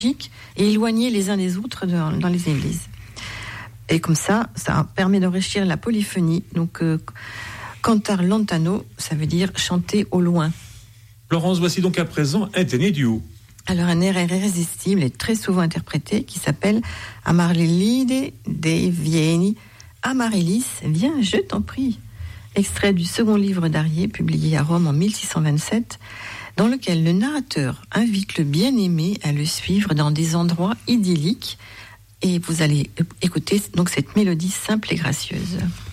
et éloigner les uns des autres dans les églises. Et comme ça permet d'enrichir la polyphonie. Donc, cantar lontano, ça veut dire chanter au loin. Florence, voici donc à présent un téné duo. Alors, un air irrésistible est très souvent interprété qui s'appelle Amarylide de Vieni. Amaryllis, viens, je t'en prie. Extrait du second livre d'Arié, publié à Rome en 1627, dans lequel le narrateur invite le bien-aimé à le suivre dans des endroits idylliques. Et vous allez écouter donc cette mélodie simple et gracieuse.